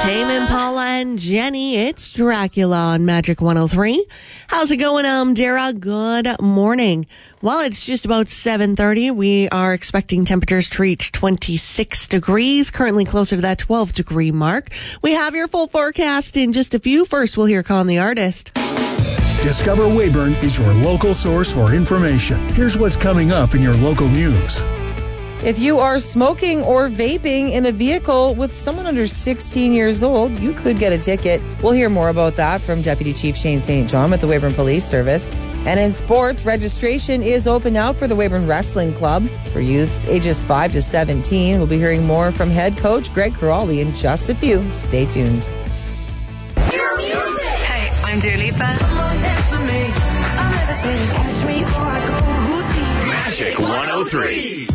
Tame Impala and Jenny. It's Dracula on Magic 103. How's it going, Dara? Good morning. Well, it's just about 7:30. We are expecting temperatures to reach 26 degrees, currently closer to that 12-degree mark. We have your full forecast in just a few. First, we'll hear Con the Artist. Discover Weyburn is your local source for information. Here's what's coming up in your local news. If you are smoking or vaping in a vehicle with someone under 16 years old, you could get a ticket. We'll hear more about that from Deputy Chief Shane St. John with the Weyburn Police Service. And in sports, registration is open now for the Weyburn Wrestling Club for youths ages 5 to 17. We'll be hearing more from head coach Greg Caralli in just a few. Stay tuned. Hey, I'm Dua Lipa. Magic 103.